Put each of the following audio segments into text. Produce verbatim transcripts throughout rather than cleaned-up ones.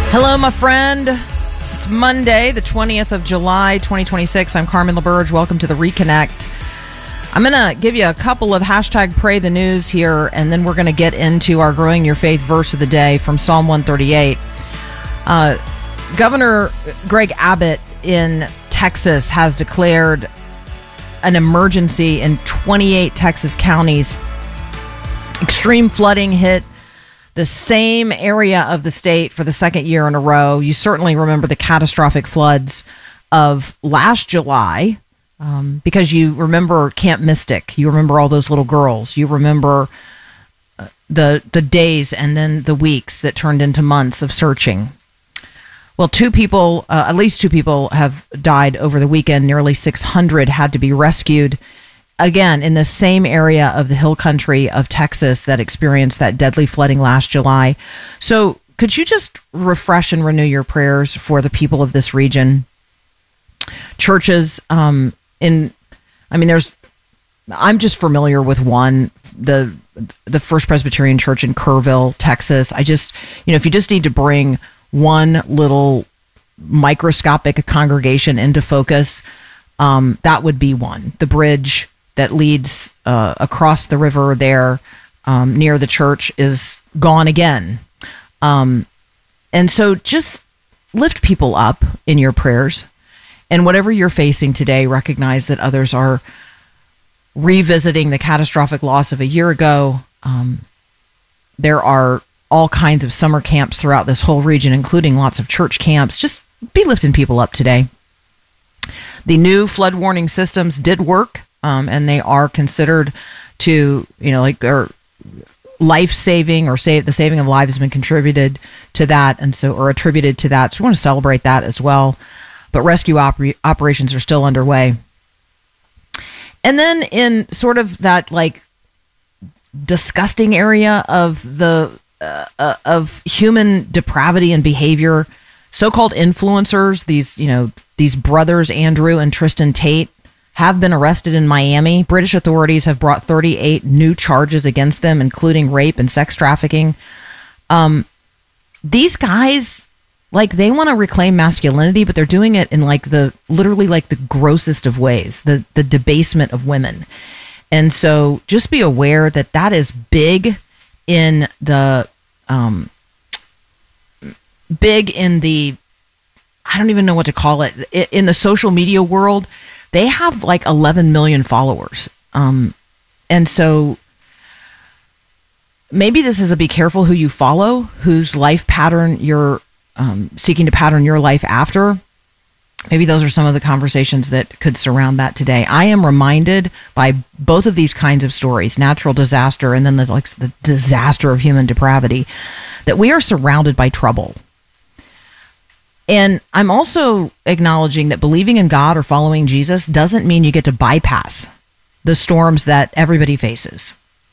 Hello, my friend. It's Monday, the twentieth of July, twenty twenty-six. I'm Carmen LaBerge. Welcome to the Reconnect. I'm going to give you a couple of hashtag pray the news here, and then we're going to get into our Growing Your Faith verse of the day from Psalm one thirty-eight. Uh, Governor Greg Abbott in Texas has declared an emergency in twenty-eight Texas counties. Extreme flooding hit the same area of the state for the second year in a row. You certainly remember the catastrophic floods of last July um, because you remember Camp Mystic. You remember all those little girls. You remember uh, the the days and then the weeks that turned into months of searching. Well, two people, uh, at least two people have died over the weekend. Nearly six hundred had to be rescued. Again, in the same area of the hill country of Texas that experienced that deadly flooding last July. So could you just refresh and renew your prayers for the people of this region? Churches um, in, I mean, there's, I'm just familiar with one, the the First Presbyterian Church in Kerrville, Texas. I just, you know, if you just need to bring one little microscopic congregation into focus, um, that would be one. The bridge that leads uh, across the river there um, near the church is gone again. Um, and so just lift people up in your prayers. And whatever you're facing today, recognize that others are revisiting the catastrophic loss of a year ago. Um, there are all kinds of summer camps throughout this whole region, including lots of church camps. Just be lifting people up today. The new flood warning systems did work. Um, and they are considered to, you know, like, or life-saving or save the saving of lives has been contributed to that, and so, or attributed to that. So we want to celebrate that as well. But rescue oper- operations are still underway. And then in sort of that, like, disgusting area of the uh, uh, of human depravity and behavior, so-called influencers, these, you know, these brothers Andrew and Tristan Tate, have been arrested in Miami. British authorities have brought thirty-eight new charges against them, including rape and sex trafficking. Um, these guys, like, they want to reclaim masculinity, but they're doing it in, like, the literally like the grossest of ways, the the debasement of women. And so just be aware that that is big in the um, big in the I don't even know what to call it in the social media world. They have like eleven million followers. Um, and so maybe this is a be careful who you follow, whose life pattern you're um, seeking to pattern your life after. Maybe those are some of the conversations that could surround that today. I am reminded by both of these kinds of stories, natural disaster and then the, like, the disaster of human depravity, that we are surrounded by trouble. And I'm also acknowledging that believing in God or following Jesus doesn't mean you get to bypass the storms that everybody faces.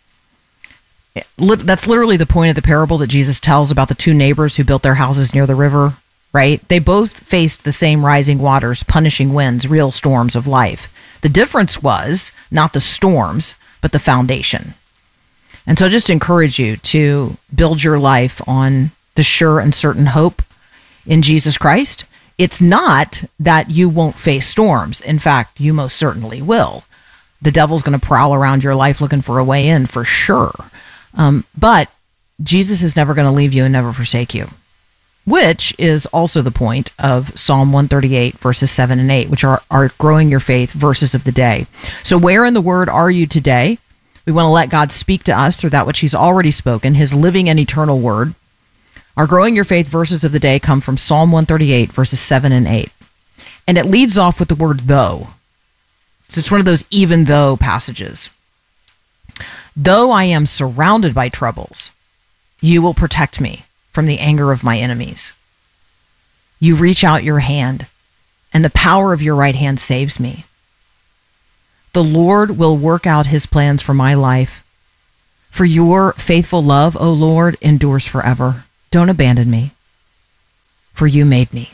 That's literally the point of the parable that Jesus tells about the two neighbors who built their houses near the river, right? They both faced the same rising waters, punishing winds, real storms of life. The difference was not the storms, but the foundation. And so I just encourage you to build your life on the sure and certain hope in Jesus Christ. It's not that you won't face storms. In fact, you most certainly will. The devil's going to prowl around your life looking for a way in for sure. Um, but Jesus is never going to leave you and never forsake you, which is also the point of Psalm one thirty-eight, verses seven and eight, which are, are growing your faith verses of the day. So where in the Word are you today? We want to let God speak to us through that which he's already spoken, his living and eternal Word. Our Growing Your Faith verses of the day come from Psalm one thirty-eight, verses seven and eight. And it leads off with the word though. So it's one of those even though passages. Though I am surrounded by troubles, you will protect me from the anger of my enemies. You reach out your hand, and the power of your right hand saves me. The Lord will work out his plans for my life. For your faithful love, O Lord, endures forever. Don't abandon me, for you made me.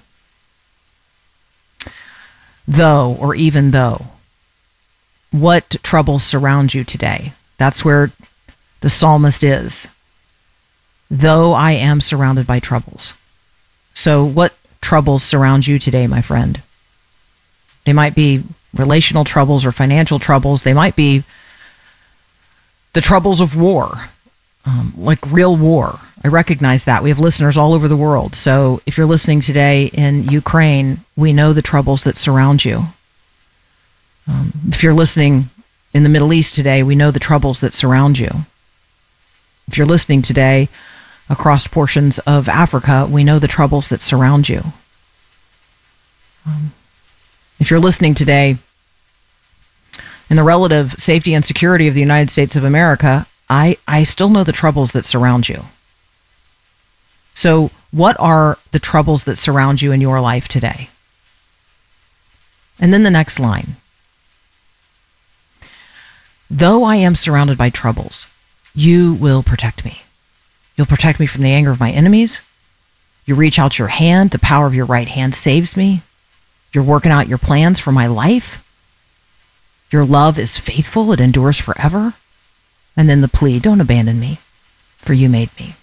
Though, or even though, what troubles surround you today? That's where the psalmist is. Though I am surrounded by troubles. So what troubles surround you today, my friend? They might be relational troubles or financial troubles. They might be the troubles of war, um, like real war. I recognize that. We have listeners all over the world. So if you're listening today in Ukraine, we know the troubles that surround you. Um, if you're listening in the Middle East today, we know the troubles that surround you. If you're listening today across portions of Africa, we know the troubles that surround you. Um, if you're listening today in the relative safety and security of the United States of America, I, I still know the troubles that surround you. So what are the troubles that surround you in your life today? And then the next line. Though I am surrounded by troubles, you will protect me. You'll protect me from the anger of my enemies. You reach out your hand. The power of your right hand saves me. You're working out your plans for my life. Your love is faithful. It endures forever. And then the plea, don't abandon me, for you made me.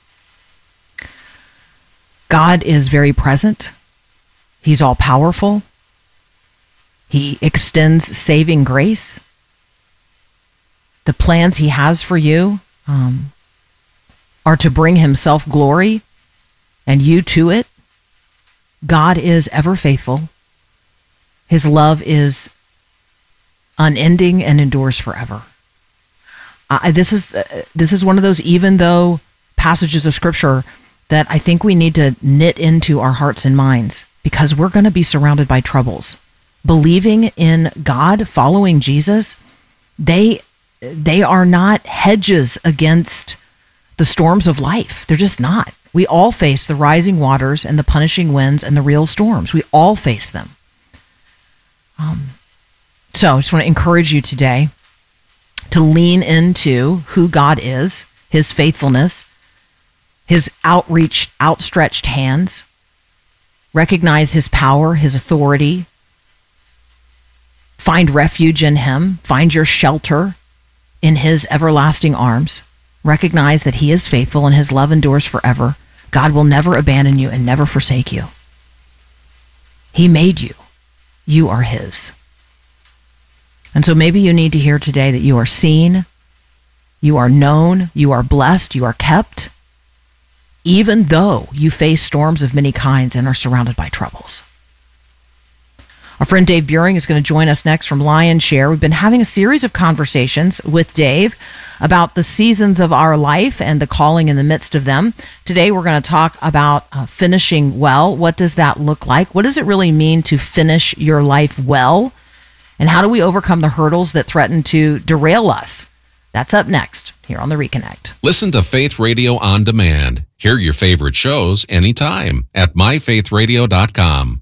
God is very present. He's all powerful. He extends saving grace. The plans he has for you um, are to bring himself glory and you to it. God is ever faithful. His love is unending and endures forever. Uh, this is uh, this is one of those even though passages of scripture that I think we need to knit into our hearts and minds, because we're going to be surrounded by troubles. Believing in God, following Jesus, they they are not hedges against the storms of life. They're just not. We all face the rising waters and the punishing winds and the real storms. We all face them. Um, so I just want to encourage you today to lean into who God is, his faithfulness, his outreach, outstretched hands. Recognize his power, his authority. Find refuge in him. Find your shelter in his everlasting arms. Recognize that he is faithful and his love endures forever. God will never abandon you and never forsake you. He made you. You are his. And so maybe you need to hear today that you are seen, you are known, you are blessed, you are kept, even though you face storms of many kinds and are surrounded by troubles. Our friend Dave Buehring is going to join us next from Lion Share. We've been having a series of conversations with Dave about the seasons of our life and the calling in the midst of them. Today, we're going to talk about uh, finishing well. What does that look like? What does it really mean to finish your life well? And how do we overcome the hurdles that threaten to derail us? That's up next here on The Reconnect. Listen to Faith Radio on demand. Hear your favorite shows anytime at my faith radio dot com.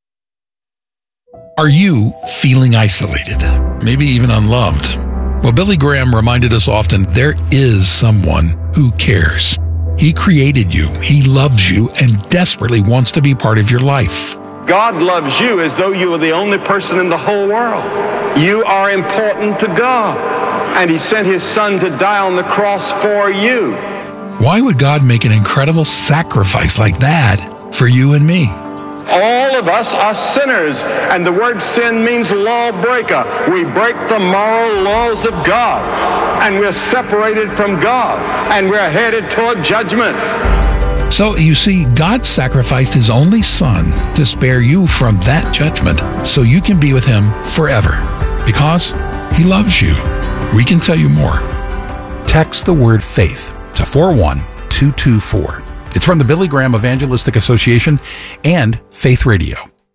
Are you feeling isolated, maybe even unloved? Well, Billy Graham reminded us often there is someone who cares. He created you, he loves you, and desperately wants to be part of your life. God loves you as though you were the only person in the whole world. You are important to God, and he sent his son to die on the cross for you. Why would God make an incredible sacrifice like that for you and me? All of us are sinners, and the word sin means lawbreaker. We break the moral laws of God, and we're separated from God, and we're headed toward judgment. So, you see, God sacrificed his only son to spare you from that judgment so you can be with him forever because he loves you. We can tell you more. Text the word faith to four one two two four. It's from the Billy Graham Evangelistic Association and Faith Radio.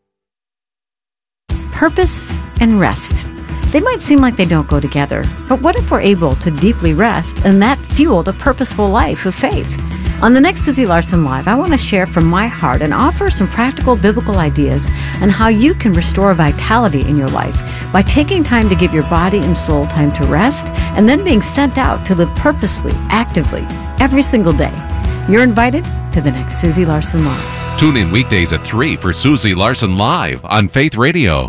Purpose and rest. They might seem like they don't go together, but what if we're able to deeply rest and that fueled a purposeful life of faith? On the next Susie Larson Live, I want to share from my heart and offer some practical biblical ideas on how you can restore vitality in your life by taking time to give your body and soul time to rest and then being sent out to live purposely, actively, every single day. You're invited to the next Susie Larson Live. Tune in weekdays at three for Susie Larson Live on Faith Radio.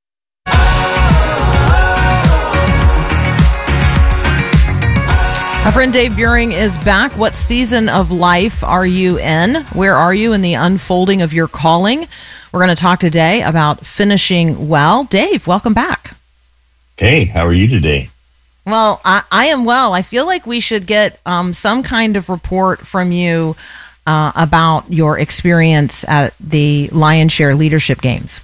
Our friend Dave Buehring is back. What season of life are you in? Where are you in the unfolding of your calling? We're going to talk today about finishing well. Dave, welcome back. Hey, how are you today? Well, I, I am well. I feel like we should get um, some kind of report from you uh, about your experience at the Lion's Share Leadership Games.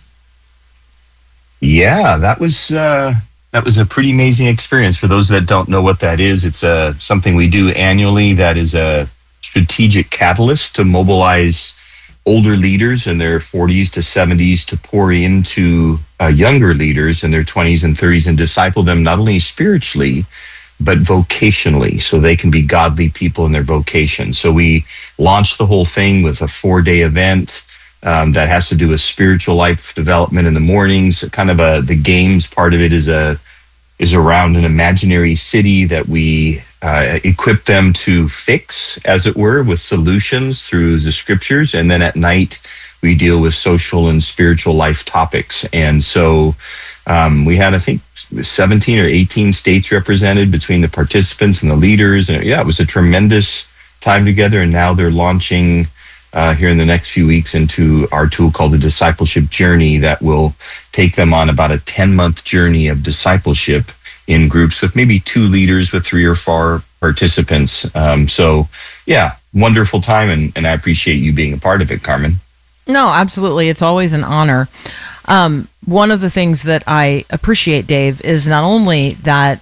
Yeah, that was uh, that was a pretty amazing experience. For those that don't know what that is, it's uh, something we do annually that is a strategic catalyst to mobilize older leaders in their forties to seventies to pour into uh, younger leaders in their twenties and thirties and disciple them not only spiritually, but vocationally, so they can be godly people in their vocation. So we launched the whole thing with a four-day event um, that has to do with spiritual life development in the mornings. Kind of a the games part of it is a is around an imaginary city that we uh, equip them to fix, as it were, with solutions through the scriptures. And then at night, we deal with social and spiritual life topics. And so um, we had, I think, seventeen or eighteen states represented between the participants and the leaders. And yeah, it was a tremendous time together. And now they're launching uh, here in the next few weeks into our tool called the Discipleship Journey that will take them on about a ten-month journey of discipleship in groups with maybe two leaders with three or four participants. Um, so yeah, wonderful time. And, and I appreciate you being a part of it, Carmen. No, absolutely. It's always an honor. Um, one of the things that I appreciate, Dave, is not only that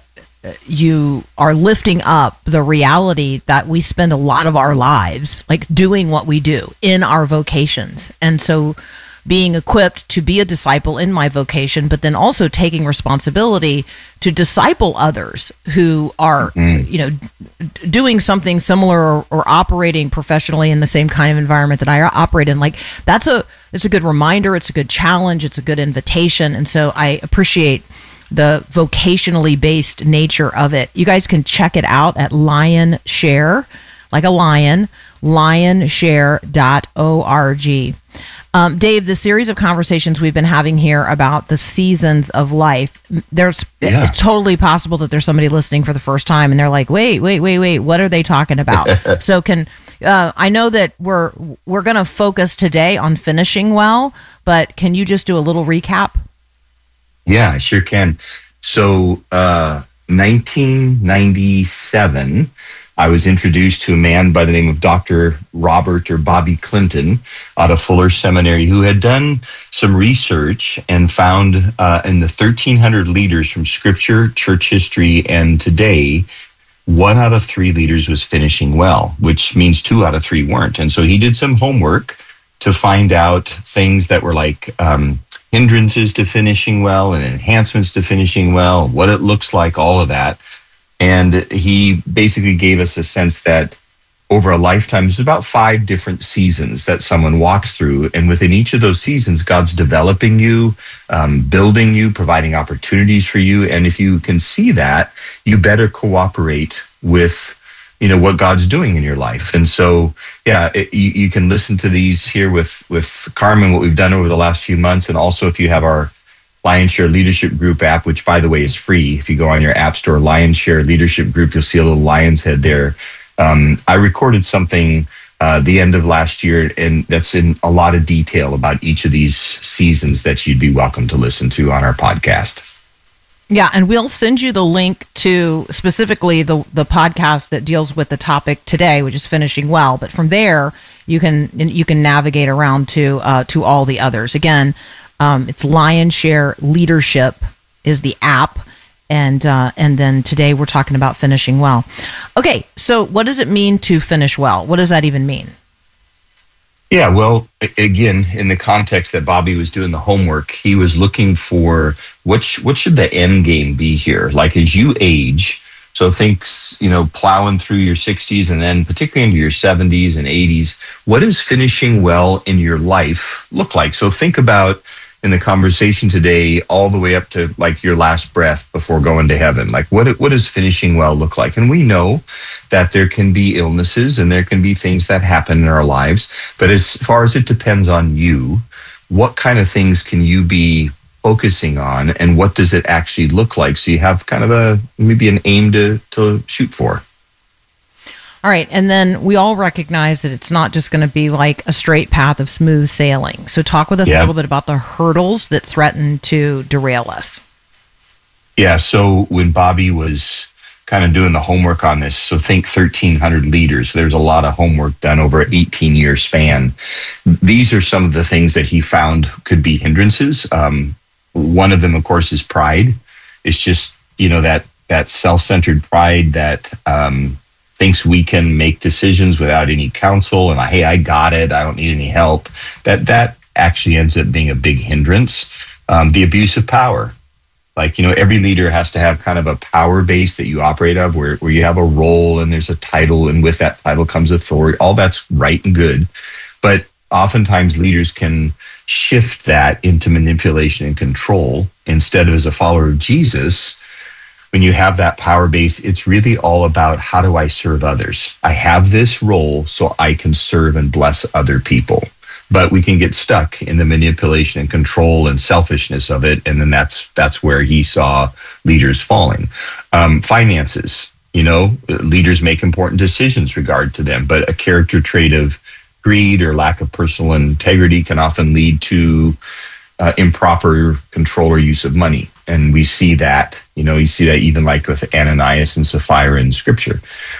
you are lifting up the reality that we spend a lot of our lives like doing what we do in our vocations. And so being equipped to be a disciple in my vocation, but then also taking responsibility to disciple others who are, mm-hmm. you know, d- doing something similar or, or operating professionally in the same kind of environment that I operate in. Like that's a, it's a good reminder. It's a good challenge. It's a good invitation. And so I appreciate the vocationally based nature of it. You guys can check it out at Lion Share, like a lion, lion share dot org. Um, Dave, the series of conversations we've been having here about the seasons of life, there's yeah. it's totally possible that there's somebody listening for the first time and they're like, wait, wait, wait, wait, what are they talking about? So can uh, I know that we're we're going to focus today on finishing well, but can you just do a little recap? Yeah, I sure can. So uh, nineteen ninety-seven, I was introduced to a man by the name of Doctor Robert or Bobby Clinton out of Fuller Seminary, who had done some research and found uh, in the thirteen hundred leaders from Scripture, church history, and today, one out of three leaders was finishing well, which means two out of three weren't. And so he did some homework to find out things that were like um, hindrances to finishing well and enhancements to finishing well, what it looks like, all of that. And he basically gave us a sense that over a lifetime, there's about five different seasons that someone walks through. And within each of those seasons, God's developing you, um, building you, providing opportunities for you. And if you can see that, you better cooperate with, you know, what God's doing in your life. And so, yeah, it, you, you can listen to these here with, with Carmen, what we've done over the last few months. And also if you have our Lion's Share Leadership Group app, which by the way is free. If you go on your app store, Lion's Share Leadership Group, you'll see a little lion's head there. Um, I recorded something uh, the end of last year, and that's in a lot of detail about each of these seasons that you'd be welcome to listen to on our podcast. Yeah, and we'll send you the link to specifically the the podcast that deals with the topic today, which is finishing well. But from there, you can you can navigate around to uh, to all the others. Again, um, it's Lion's Share Leadership is the app, and uh, and then today we're talking about finishing well. Okay, so what does it mean to finish well? What does that even mean? Yeah, well, again, in the context that Bobby was doing the homework, he was looking for what sh- what should the end game be here? Like as you age, so think, you know, plowing through your sixties and then particularly into your seventies and eighties, what does finishing well in your life look like? So think about in the conversation today, all the way up to like your last breath before going to heaven. Like what, what does finishing well look like? And we know that there can be illnesses and there can be things that happen in our lives. But as far as it depends on you, what kind of things can you be focusing on and what does it actually look like? So you have kind of a, maybe an aim to, to shoot for. All right. And then we all recognize that it's not just going to be like a straight path of smooth sailing. So talk with us Yeah. a little bit about the hurdles that threaten to derail us. Yeah. So when Bobby was kind of doing the homework on this, so think thirteen hundred leaders. There's a lot of homework done over an eighteen year span. These are some of the things that he found could be hindrances. Um, one of them, of course, is pride. It's just, you know, that that self-centered pride that um, thinks we can make decisions without any counsel, and hey, I got it, I don't need any help. That that actually ends up being a big hindrance. Um, the abuse of power. Like, you know, every leader has to have kind of a power base that you operate of where, where you have a role and there's a title, and with that title comes authority. All that's right and good. But oftentimes leaders can shift that into manipulation and control instead of, as a follower of Jesus, when you have that power base, it's really all about how do I serve others? I have this role so I can serve and bless other people. But we can get stuck in the manipulation and control and selfishness of it. And then that's that's where he saw leaders falling. Um, finances, you know, leaders make important decisions regard to them, but a character trait of greed or lack of personal integrity can often lead to uh, improper control or use of money. And we see that, you know, you see that even like with Ananias and Sapphira in Scripture.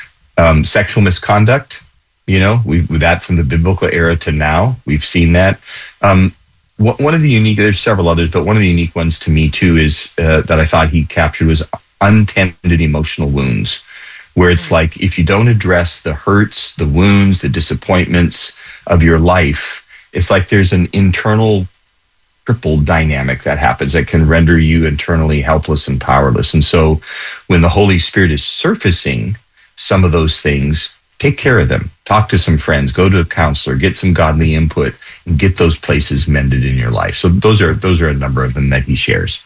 Um, sexual misconduct. You know, we've that from the biblical era to now, we've seen that. Um, one of the unique, there's several others, but one of the unique ones to me too is uh, that I thought he captured was untended emotional wounds, where it's like if you don't address the hurts, the wounds, the disappointments of your life, it's like there's an internal crippled dynamic that happens that can render you internally helpless and powerless. And so when the Holy Spirit is surfacing some of those things, take care of them. Talk to some friends, go to a counselor, get some godly input, and get those places mended in your life. So those are those are a number of them that he shares.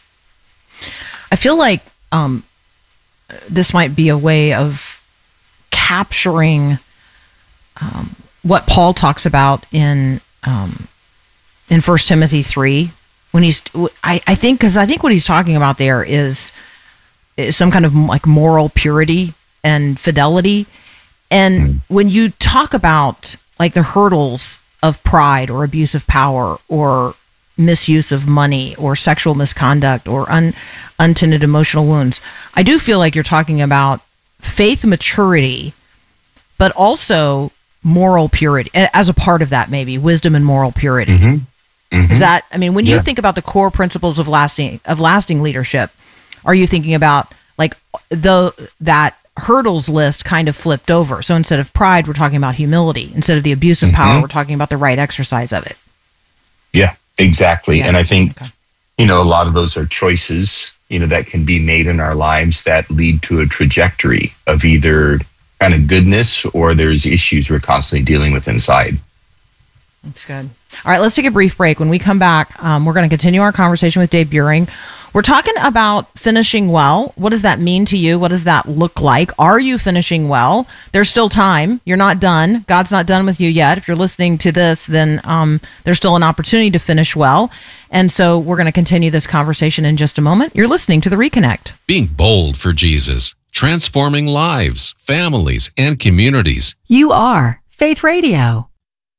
I feel like um, this might be a way of capturing um, what Paul talks about in um, in First Timothy three. When he's, I, I think, because I think what he's talking about there is, is some kind of like moral purity and fidelity. And when you talk about like the hurdles of pride or abuse of power or misuse of money or sexual misconduct or un, untended emotional wounds, I do feel like you're talking about faith maturity, but also moral purity as a part of that, maybe wisdom and moral purity. Mm-hmm. Mm-hmm. Is that, I mean, when you yeah. think about the core principles of lasting, of lasting leadership, are you thinking about like the, that hurdles list kind of flipped over? So instead of pride, we're talking about humility. Instead of the abuse of mm-hmm. power, we're talking about the right exercise of it. Yeah, exactly. Yeah. And I think, okay. you know, a lot of those are choices, you know, that can be made in our lives that lead to a trajectory of either kind of goodness or there's issues we're constantly dealing with inside. That's good. All right, let's take a brief break. When we come back, um, we're going to continue our conversation with Dave Buehring. We're talking about finishing well. What does that mean to you? What does that look like? Are you finishing well? There's still time. You're not done. God's not done with you yet. If you're listening to this, then um, there's still an opportunity to finish well. And so we're going to continue this conversation in just a moment. You're listening to The Reconnect. Being bold for Jesus, transforming lives, families, and communities. You are Faith Radio.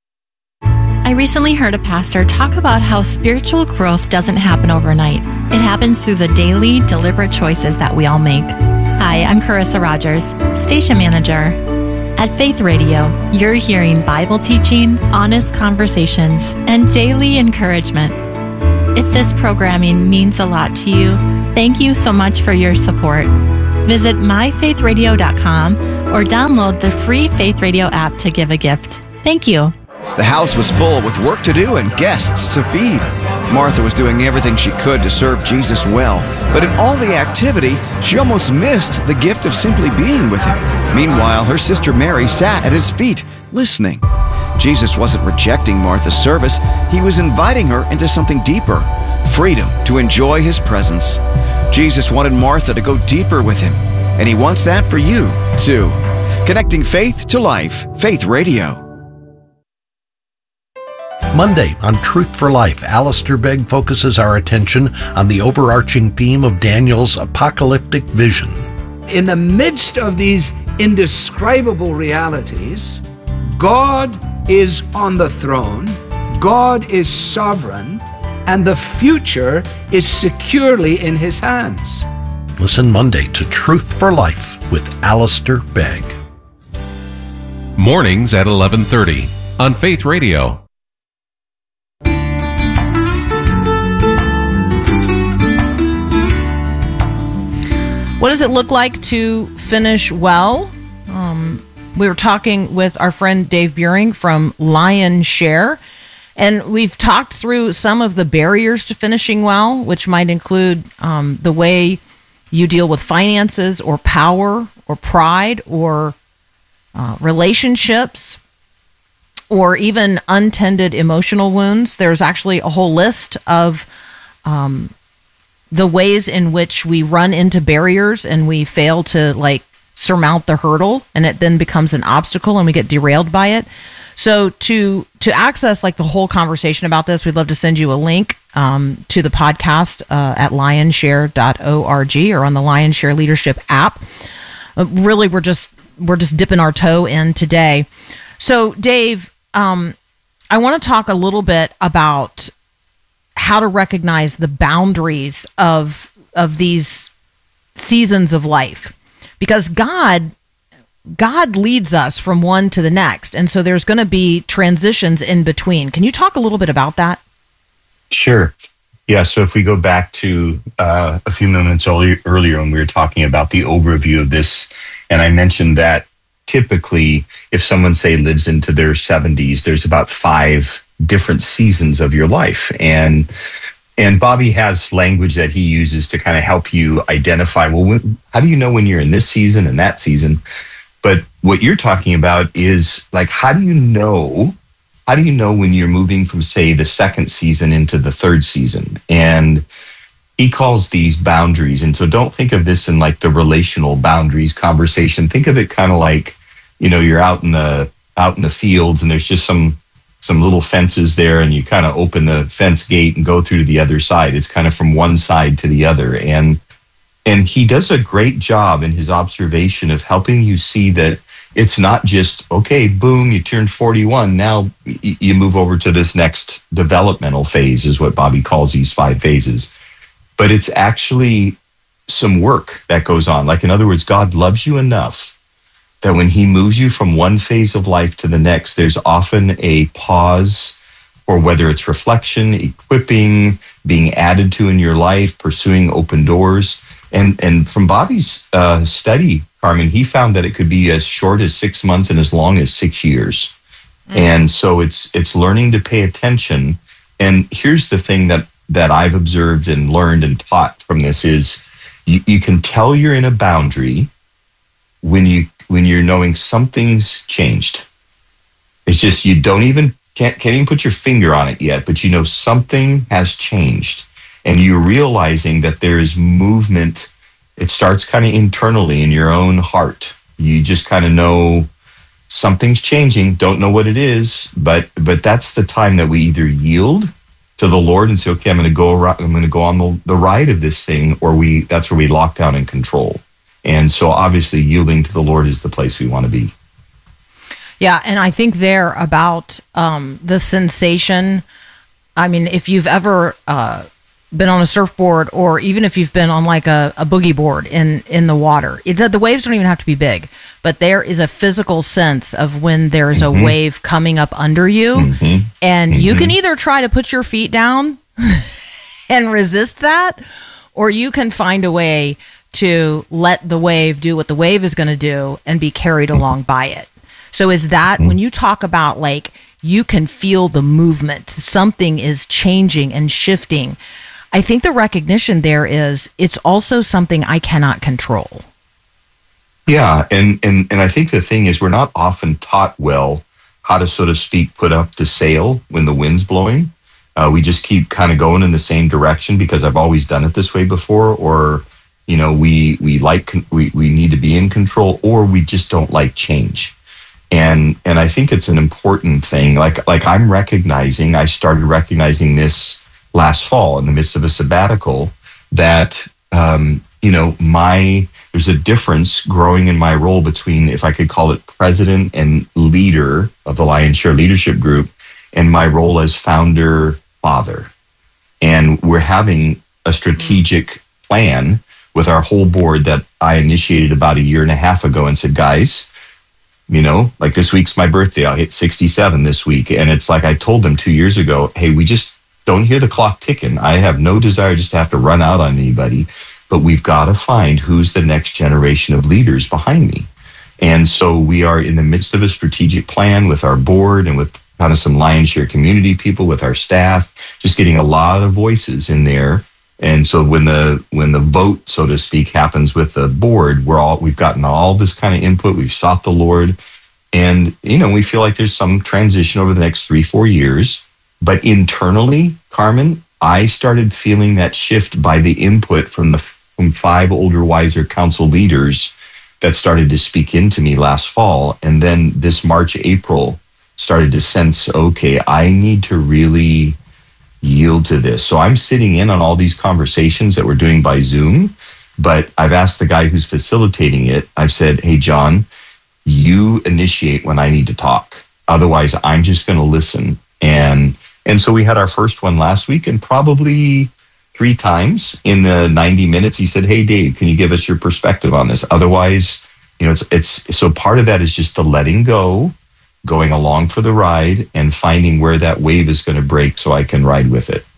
I recently heard a pastor talk about how spiritual growth doesn't happen overnight. It happens through the daily, deliberate choices that we all make. Hi, I'm Carissa Rogers, station manager. At Faith Radio, you're hearing Bible teaching, honest conversations, and daily encouragement. If this programming means a lot to you, thank you so much for your support. Visit my faith radio dot com or download the free Faith Radio app to give a gift. Thank you. The house was full with work to do and guests to feed. Martha was doing everything she could to serve Jesus well, but in all the activity, she almost missed the gift of simply being with him. Meanwhile, her sister Mary sat at his feet, listening. Jesus wasn't rejecting Martha's service. He was inviting her into something deeper, freedom to enjoy his presence. Jesus wanted Martha to go deeper with him, and he wants that for you, too. Connecting faith to life. Faith Radio. Monday on Truth for Life, Alistair Begg focuses our attention on the overarching theme of Daniel's apocalyptic vision. In the midst of these indescribable realities. God is on the throne, God is sovereign, and the future is securely in his hands. Listen Monday to Truth for Life with Alistair Begg. Mornings at eleven thirty on Faith Radio. What does it look like to finish well? Um, we were talking with our friend Dave Buehring from Lion Share, and we've talked through some of the barriers to finishing well, which might include um, the way you deal with finances or power or pride or uh, relationships or even untended emotional wounds. There's actually a whole list of um, the ways in which we run into barriers and we fail to like surmount the hurdle, and it then becomes an obstacle and we get derailed by it. So to to access like the whole conversation about this, we'd love to send you a link um, to the podcast uh, at lion share dot org or on the Lion Share Leadership app. Uh, really, we're just we're just dipping our toe in today. So, Dave, um, I want to talk a little bit about how to recognize the boundaries of of these seasons of life, because God God leads us from one to the next, and so there's going to be transitions in between. Can you talk a little bit about that? Sure. Yeah. So if we go back to uh, a few moments earlier, earlier when we were talking about the overview of this, and I mentioned that typically, if someone say lives into their seventies, there's about five different seasons of your life. And and Bobby has language that he uses to kind of help you identify, well, when, how do you know when you're in this season and that season? But what you're talking about is like, how do you know, how do you know when you're moving from, say, the second season into the third season? And he calls these boundaries. And so don't think of this in like the relational boundaries conversation. Think of it kind of like, you know, you're out in the out in the fields and there's just some some little fences there, and you kind of open the fence gate and go through to the other side. It's kind of from one side to the other. And and he does a great job in his observation of helping you see that it's not just, okay, boom, you turned forty-one. Now you move over to this next developmental phase, is what Bobby calls these five phases. But it's actually some work that goes on. Like, in other words, God loves you enough that when he moves you from one phase of life to the next, there's often a pause, or whether it's reflection, equipping, being added to in your life, pursuing open doors. And and from Bobby's uh, study, Carmen, he found that it could be as short as six months and as long as six years. Mm-hmm. And so it's it's learning to pay attention. And here's the thing that that I've observed and learned and taught from this is you, you can tell you're in a boundary when you when you're knowing something's changed. It's just you don't even can't can't even put your finger on it yet, but you know something has changed. And you're realizing that there is movement. It starts kind of internally in your own heart. You just kind of know something's changing, don't know what it is, but but that's the time that we either yield to the Lord and say, okay, I'm going to go around, I'm going to go on the, the ride of this thing, or we that's where we lock down and control. And so obviously yielding to the Lord is the place we want to be. Yeah, and I think there about um, the sensation. I mean, if you've ever uh, been on a surfboard, or even if you've been on like a, a boogie board in, in the water, it, the waves don't even have to be big, but there is a physical sense of when there's mm-hmm. a wave coming up under you, mm-hmm. and mm-hmm. you can either try to put your feet down and resist that, or you can find a way to let the wave do what the wave is going to do and be carried along by it. So is that when you talk about like you can feel the movement, something is changing and shifting, I think the recognition there is it's also something I cannot control. Yeah, and and and I think the thing is we're not often taught well how to, so to speak, put up the sail when the wind's blowing. Uh, we just keep kind of going in the same direction because I've always done it this way before, or you know, we we like we we need to be in control, or we just don't like change. And and I think it's an important thing. Like like I'm recognizing, I started recognizing this last fall in the midst of a sabbatical, that um, you know, my there's a difference growing in my role between, if I could call it president and leader of the Lion's Share Leadership Group, and my role as founder father. And we're having a strategic plan with our whole board that I initiated about a year and a half ago and said, guys, you know, like this week's my birthday. I'll hit sixty-seven this week. And it's like I told them two years ago, hey, we just don't hear the clock ticking. I have no desire just to have to run out on anybody, but we've got to find who's the next generation of leaders behind me. And so we are in the midst of a strategic plan with our board and with kind of some Lion's Share community people, with our staff, just getting a lot of voices in there. And so when the when the vote, so to speak, happens with the board, we're all we've gotten all this kind of input. We've sought the Lord, and you know we feel like there's some transition over the next three, four years. But internally, Carmen, I started feeling that shift by the input from the from five older, wiser council leaders that started to speak into me last fall, and then this March, April, started to sense, okay, I need to really yield to this. So I'm sitting in on all these conversations that we're doing by Zoom, but I've asked the guy who's facilitating it, I've said, hey, John, you initiate when I need to talk. Otherwise, I'm just going to listen. And and so we had our first one last week, and probably three times in the ninety minutes, he said, hey, Dave, can you give us your perspective on this? Otherwise, you know, it's it's so part of that is just the letting go, going along for the ride, and finding where that wave is going to break so I can ride with it.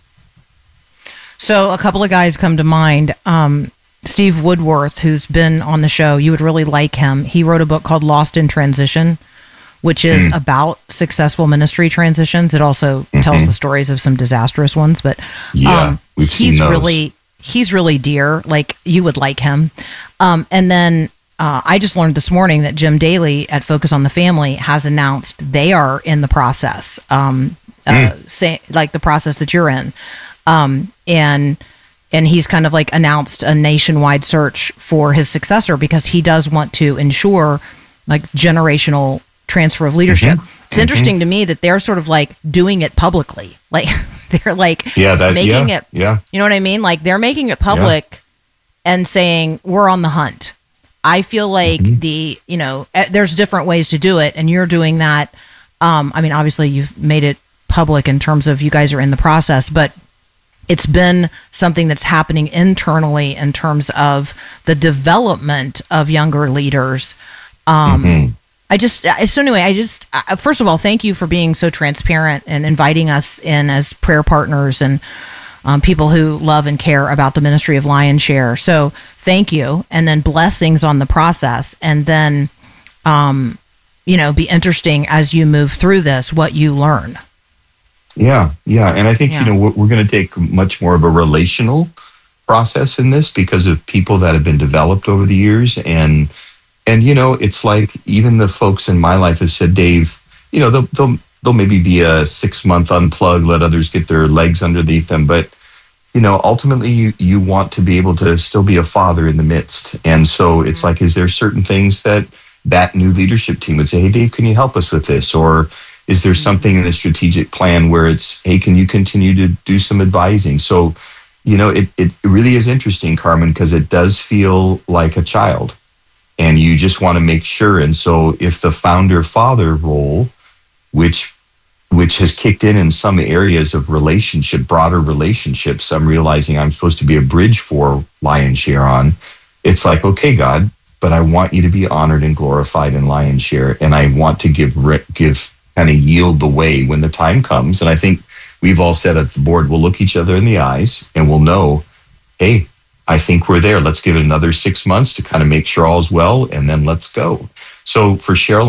So a couple of guys come to mind. Um, Steve Woodworth, who's been on the show, you would really like him. He wrote a book called Lost in Transition, which is mm. about successful ministry transitions. It also mm-hmm. tells the stories of some disastrous ones, but yeah, um, we've he's seen those. really he's really dear. Like, you would like him. Um, and then Uh, I just learned this morning that Jim Daly at Focus on the Family has announced they are in the process, um, uh, mm. say, like the process that you're in, um, and and he's kind of like announced a nationwide search for his successor because he does want to ensure like generational transfer of leadership. Mm-hmm. It's mm-hmm. interesting to me that they're sort of like doing it publicly, like they're like yeah, that, making yeah, it, yeah. you know what I mean? Like they're making it public yeah. and saying we're on the hunt. I feel like mm-hmm. the, you know, there's different ways to do it, and you're doing that. Um, I mean, obviously you've made it public in terms of you guys are in the process, but it's been something that's happening internally in terms of the development of younger leaders. Um, mm-hmm. I just, so anyway, I just, first of all, thank you for being so transparent and inviting us in as prayer partners and Um, people who love and care about the ministry of Lion's Share. So thank you. And then blessings on the process. And then, um, you know, be interesting as you move through this, what you learn. Yeah. Yeah. And I think, yeah. you know, we're, we're going to take much more of a relational process in this because of people that have been developed over the years. And, and, you know, it's like even the folks in my life have said, Dave, you know, they'll, they'll, They'll maybe be a six month unplug, let others get their legs underneath them. But, you know, ultimately you, you want to be able to still be a father in the midst. And so it's like, is there certain things that that new leadership team would say, hey, Dave, can you help us with this? Or is there something in the strategic plan where it's, hey, can you continue to do some advising? So, you know, it, it really is interesting, Carmen, because it does feel like a child and you just want to make sure. And so if the founder father role, which which has kicked in in some areas of relationship, broader relationships, I'm realizing I'm supposed to be a bridge for Lion's Share on. It's like, okay, God, but I want you to be honored and glorified in Lion's Share, and I want to give give kind of yield the way when the time comes. And I think we've all said at the board, we'll look each other in the eyes and we'll know, hey, I think we're there. Let's give it another six months to kind of make sure all's well, and then let's go. So for Cheryl